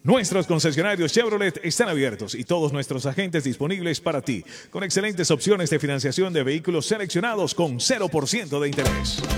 Nuestros concesionarios Chevrolet están abiertos y todos nuestros agentes disponibles para ti, con excelentes opciones de financiación de vehículos seleccionados con 0% de interés.